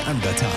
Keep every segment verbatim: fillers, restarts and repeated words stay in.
Neandertal.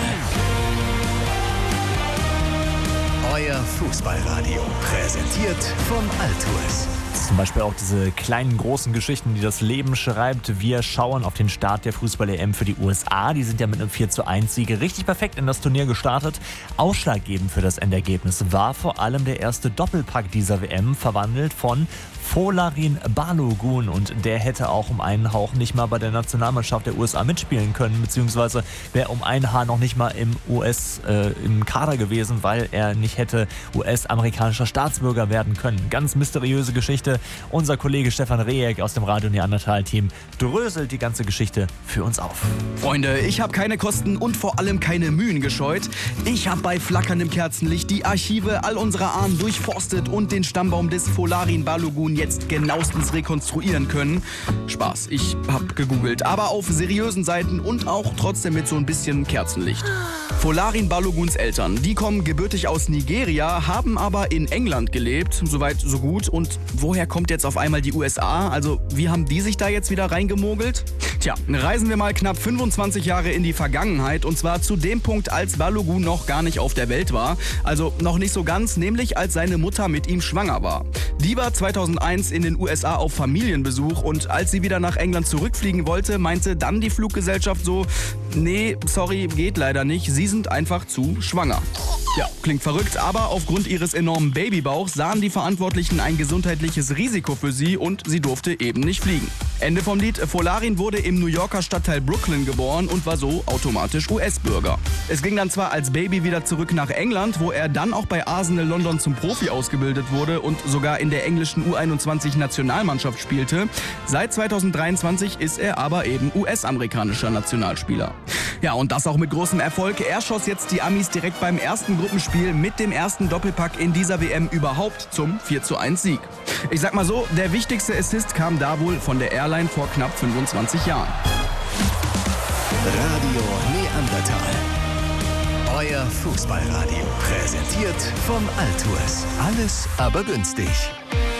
Euer Fußballradio, präsentiert vom Altours. Zum Beispiel auch diese kleinen, großen Geschichten, die das Leben schreibt. Wir schauen auf den Start der Fußball-E M für die U S A. Die sind ja mit einem vier zu eins Sieg richtig perfekt in das Turnier gestartet. Ausschlaggebend für das Endergebnis war vor allem der erste Doppelpack dieser W M, verwandelt von Folarin Balogun. Und der hätte auch um einen Hauch nicht mal bei der Nationalmannschaft der U S A mitspielen können, beziehungsweise wäre um ein Haar noch nicht mal im U S äh, im Kader gewesen, weil er nicht hätte U S-amerikanischer Staatsbürger werden können. Ganz mysteriöse Geschichte. Unser Kollege Stefan Rehek aus dem Radio Neandertal-Team dröselt die ganze Geschichte für uns auf. Freunde, ich habe keine Kosten und vor allem keine Mühen gescheut. Ich habe bei flackerndem Kerzenlicht die Archive all unserer Ahnen durchforstet und den Stammbaum des Folarin Balogun jetzt genauestens rekonstruieren können. Spaß, ich habe gegoogelt, aber auf seriösen Seiten und auch trotzdem mit so ein bisschen Kerzenlicht. Folarin Baloguns Eltern, die kommen gebürtig aus Nigeria, haben aber in England gelebt, soweit so gut. Und woher kommt jetzt auf einmal die U S A? Also wie haben die sich da jetzt wieder reingemogelt? Tja, reisen wir mal knapp fünfundzwanzig Jahre in die Vergangenheit, und zwar zu dem Punkt, als Balogun noch gar nicht auf der Welt war. Also noch nicht so ganz, nämlich als seine Mutter mit ihm schwanger war. Die war zweitausendeins in den U S A auf Familienbesuch, und als sie wieder nach England zurückfliegen wollte, meinte dann die Fluggesellschaft so: nee, sorry, geht leider nicht, Sie sind einfach zu schwanger. Ja, klingt verrückt, aber aufgrund ihres enormen Babybauchs sahen die Verantwortlichen ein gesundheitliches Risiko für sie und sie durfte eben nicht fliegen. Ende vom Lied: Folarin wurde im New Yorker Stadtteil Brooklyn geboren und war so automatisch U S-Bürger. Es ging dann zwar als Baby wieder zurück nach England, wo er dann auch bei Arsenal London zum Profi ausgebildet wurde und sogar in der englischen U einundzwanzig Nationalmannschaft spielte. Seit zweitausenddreiundzwanzig ist er aber eben U S-amerikanischer Nationalspieler. Ja, und das auch mit großem Erfolg. Er schoss jetzt die Amis direkt beim ersten Gruppenspiel mit dem ersten Doppelpack in dieser W M überhaupt zum vier zu eins Sieg. Ich sag mal so, der wichtigste Assist kam da wohl von der Airline vor knapp fünfundzwanzig Jahren. Radio Neandertal. Euer Fußballradio, präsentiert vom Altours. Alles aber günstig.